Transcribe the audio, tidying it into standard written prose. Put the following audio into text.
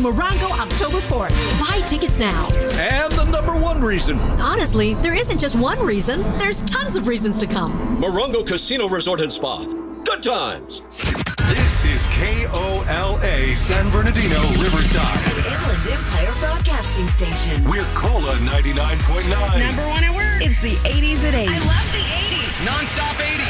Morongo October 4th. Buy tickets now. And the number one reason. Honestly, there isn't just one reason. There's tons of reasons to come. Morongo Casino Resort and Spa. Good times. This is KOLA San Bernardino, Riverside. An Inland Empire Broadcasting Station. We're Cola 99.9. Number one at work. It's the 80s at 8. I love the 80s. Non-stop 80s.